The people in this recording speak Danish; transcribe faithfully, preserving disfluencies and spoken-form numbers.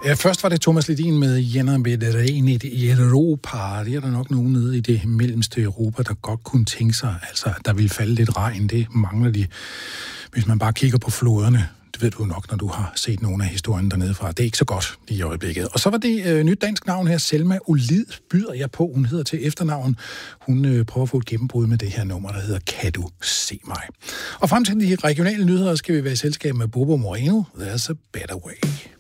Ja, først var det Thomas Ledin med Jenner med det regnet i Europa. Det er der nok nogen nede i det mellemste Europa, der godt kunne tænke sig, altså, at der ville falde lidt regn. Det mangler de, hvis man bare kigger på floderne. Det ved du nok, når du har set nogle af historien dernede fra. Det er ikke så godt i øjeblikket. Og så var det øh, nyt dansk navn her. Selma Olid byder jeg på. Hun hedder til efternavn. Hun øh, prøver at få et gennembrud med det her nummer, der hedder Kan du se mig? Og frem til de regionale nyheder skal vi være i selskab med Bobo Moreno. There's a better way.